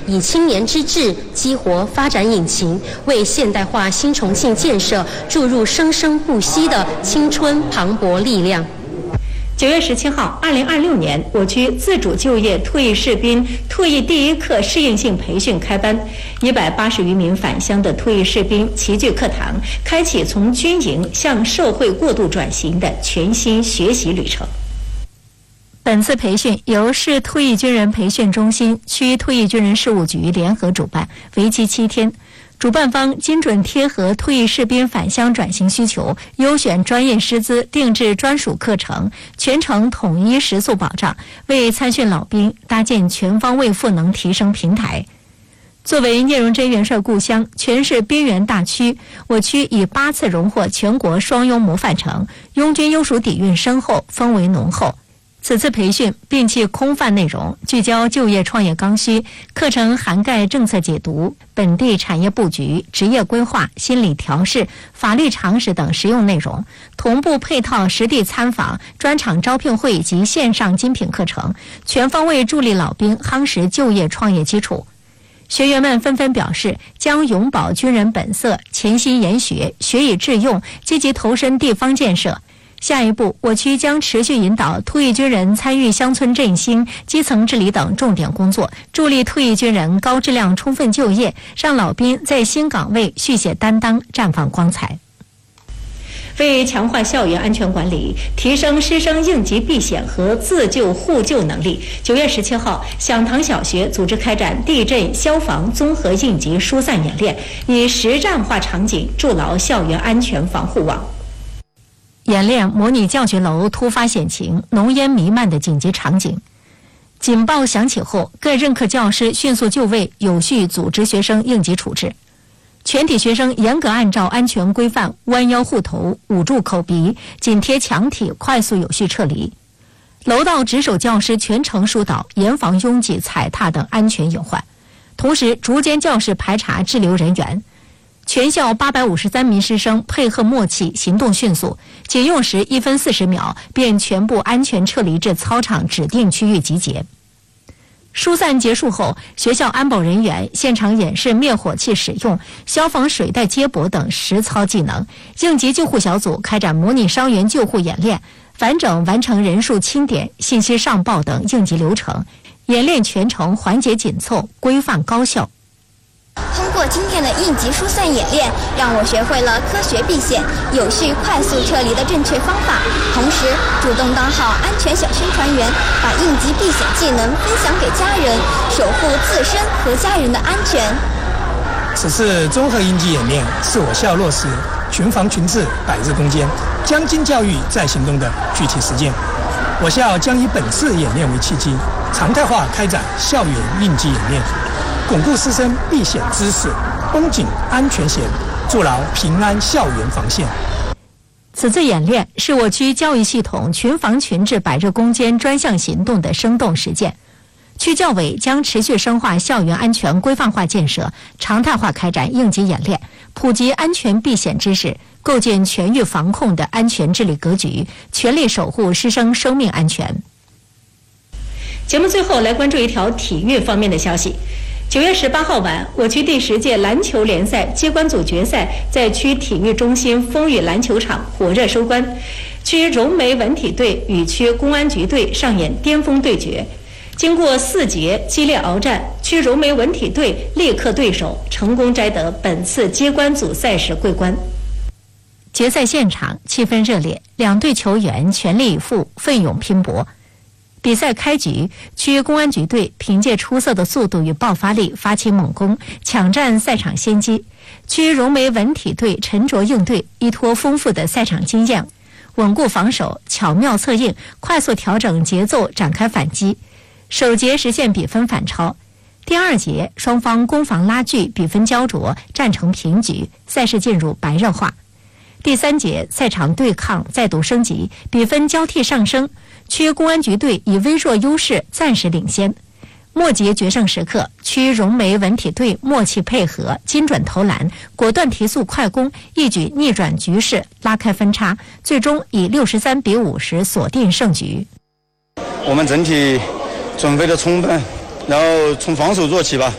以青年之智激活发展引擎，为现代化新重庆建设注入生生不息的青春磅礴力量。 9月17号，2026年，我区自主就业退役士兵退役第一课适应性培训开班，180余名返乡的退役士兵齐聚课堂，开启从军营向社会过渡转型的全新学习旅程。本次培训由市退役军人培训中心、区退役军人事务局联合主办，为期7天。主办方精准贴合退役士兵返乡转型需求，优选专业师资，定制专属课程，全程统一食宿保障，为参训老兵搭建全方位赋能提升平台。作为聂荣臻元帅故乡、全市边缘大区，我区已8次荣获全国双优模范城，拥军优属底蕴深厚，氛围浓厚。此次培训摒弃空泛内容，聚焦就业创业刚需，课程涵盖政策解读、本地产业布局、职业规划、心理调试、法律常识等实用内容，同步配套实地参访、专场招聘会及线上精品课程，全方位助力老兵夯实就业创业基础。学员们纷纷表示，将永葆军人本色，潜心研学，学以致用，积极投身地方建设。下一步，我区将持续引导退役军人参与乡村振兴、基层治理等重点工作，助力退役军人高质量充分就业，让老兵在新岗位续写担当，绽放光彩。为强化校园安全管理，提升师生应急避险和自救互救能力，9月17号，响堂小学组织开展地震消防综合应急疏散演练，以实战化场景筑牢校园安全防护网。演练模拟教学楼突发险情、浓烟弥漫的紧急场景。警报响起后，各任课教师迅速就位，有序组织学生应急处置。全体学生严格按照安全规范弯腰护头、捂住口鼻、紧贴墙体，快速有序撤离。楼道值守教师全程疏导，严防拥挤、踩踏等安全隐患，同时逐间教室排查滞留人员。全校853名师生配合默契，行动迅速，仅用时1分40秒，便全部安全撤离至操场指定区域集结。疏散结束后，学校安保人员现场演示灭火器使用、消防水带接驳等实操技能。应急救护小组开展模拟伤员救护演练，完整完成人数清点、信息上报等应急流程。演练全程环节紧凑、规范高效。 通过今天的应急疏散演练，让我学会了科学避险、有序快速撤离的正确方法，同时主动当好安全小宣传员，把应急避险技能分享给家人，守护自身和家人的安全。 此次综合应急演练是我校落实群防群治百日攻坚、将军教育在行动的具体实践。我校将以本次演练为契机，常态化开展校园应急演练，巩固师生避险知识，绷紧安全弦，筑牢平安校园防线。 此次演练是我区教育系统群防群治百日攻坚专项行动的生动实践。区教委将持续深化校园安全规范化建设，常态化开展应急演练，普及安全避险知识，构建全域防控的安全治理格局，全力守护师生生命安全。节目最后来关注一条体育方面的消息。9月18号晚，我区第10届篮球联赛接官组决赛在区体育中心风雨篮球场火热收官，区融媒文体队与区公安局队上演巅峰对决。经过4节激烈鏖战，区融媒文体队力克对手，成功摘得本次接官组赛事桂冠。决赛现场气氛热烈，两队球员全力以赴，奋勇拼搏。比赛开局，区公安局队凭借出色的速度与爆发力发起猛攻，抢占赛场先机。区融媒文体队沉着应对，依托丰富的赛场经验，稳固防守，巧妙策应，快速调整节奏，展开反击。首节实现比分反超。第2节，双方攻防拉锯，比分焦灼，战成平局，赛事进入白热化。第3节，赛场对抗再度升级，比分交替上升。区公安局队以微弱优势暂时领先。末节决胜时刻，区融媒文体队默契配合，精准投篮，果断提速快攻，一举逆转局势，拉开分差，最终以63比50锁定胜局。 我们整体准备的充分，然后从防守做起吧，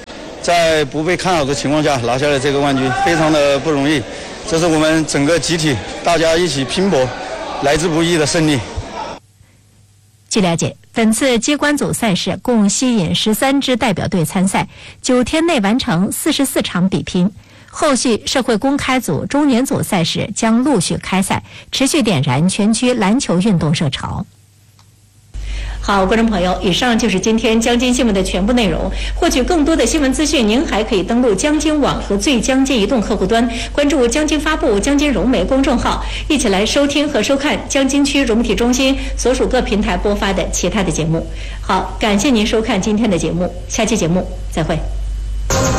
在不被看好的情况下拿下了这个冠军，非常的不容易。这是我们整个集体大家一起拼搏来之不易的胜利。 据了解，本次机关组赛事共吸引13支代表队参赛，9天内完成44场比拼。后续社会公开组、中年组赛事将陆续开赛，持续点燃全区篮球运动热潮。好，观众朋友，以上就是今天江津新闻的全部内容。获取更多的新闻资讯，您还可以登录江津网和最江津移动客户端，关注江津发布、江津融媒公众号，一起来收听和收看江津区融媒体中心所属各平台播发的其他的节目。好，感谢您收看今天的节目，下期节目再会。